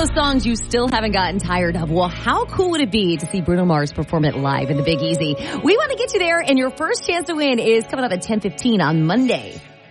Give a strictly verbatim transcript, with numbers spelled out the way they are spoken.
those songs you still haven't gotten tired of. Well, how cool would it be to see Bruno Mars perform it live in the Big Easy? We want to get you there, and your first chance to win is coming up at ten fifteen on Monday.